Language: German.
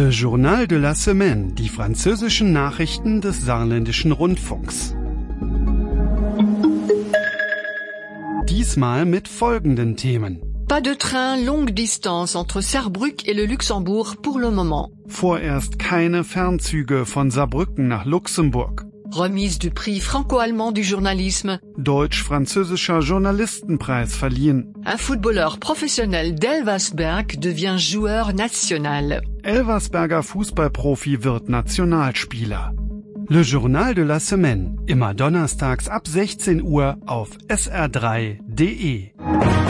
Le Journal de la Semaine, die französischen Nachrichten des Saarländischen Rundfunks. Diesmal mit folgenden Themen. Pas de train longue distance entre Saarbrück et le Luxembourg pour le moment. Vorerst keine Fernzüge von Saarbrücken nach Luxemburg. Remise du Prix franco-allemand du journalisme. Deutsch-französischer Journalistenpreis verliehen. Un footballeur professionnel d'Elversberg devient joueur national. Elversberger Fußballprofi wird Nationalspieler. Le Journal de la Semaine, immer donnerstags ab 16 Uhr auf sr3.de.